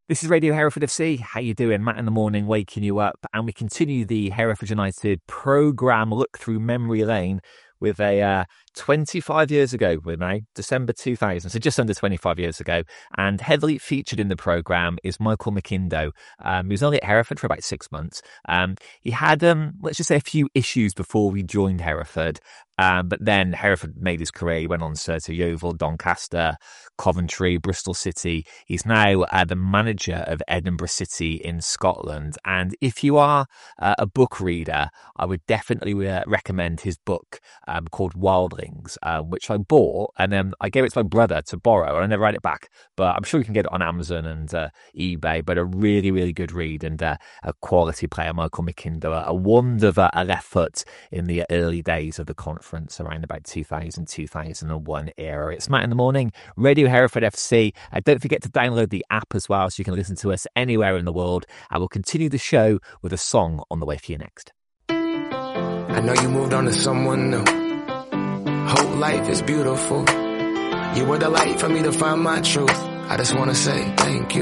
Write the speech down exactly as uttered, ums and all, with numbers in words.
This is Radio Hereford F C. How you doing? Matt in the morning, waking you up. And we continue the Hereford United programme look through memory lane with a uh, twenty-five years ago, with me, December two thousand, so just under twenty-five years ago. And heavily featured in the programme is Michael McIndoe, um, who was only at Hereford for about six months. Um, he had, um, let's just say, a few issues before we joined Hereford. Um, but then Hereford made his career. He went on to, to Yeovil, Doncaster, Coventry, Bristol City. He's now uh, the manager of Edinburgh City in Scotland. And if you are uh, a book reader, I would definitely uh, recommend his book um, called Wildlings, uh, which I bought. And then I gave it to my brother to borrow. And I never read it back. But I'm sure you can get it on Amazon and uh, eBay. But a really, really good read and uh, a quality player, Michael McIndoe. A wonder of a left foot in the early days of the conference. Around about two thousand, two thousand one era. It's Matt in the morning, Radio Hereford F C. Uh, don't forget to download the app as well so you can listen to us anywhere in the world. I will continue the show with a song on the way for you next. I know you moved on to someone new. Whole life is beautiful. You were the light for me to find my truth. I just want to say thank you.